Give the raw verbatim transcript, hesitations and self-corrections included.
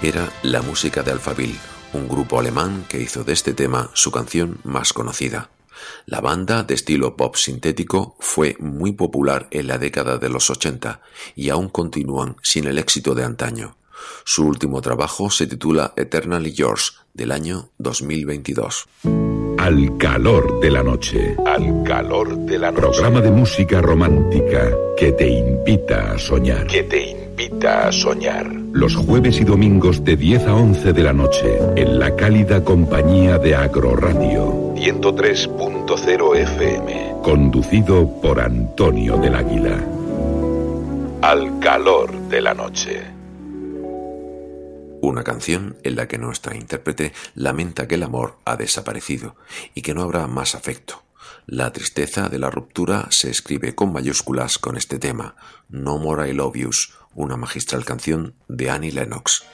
Era la música de Alphaville, un grupo alemán que hizo de este tema su canción más conocida. La banda, de estilo pop sintético, fue muy popular en la década de los ochenta y aún continúan sin el éxito de antaño. Su último trabajo se titula Eternally Yours, del año dos mil veintidós. Al calor de la noche. Al calor de la noche. Programa de música romántica que te invita a soñar. Que te invita a soñar. Los jueves y domingos de diez a once de la noche, en la cálida compañía de Agroradio. ciento tres punto cero F M. Conducido por Antonio del Águila. Al calor de la noche. Una canción en la que nuestra intérprete lamenta que el amor ha desaparecido y que no habrá más afecto. La tristeza de la ruptura se escribe con mayúsculas con este tema, No More I Love Yous, una magistral canción de Annie Lennox.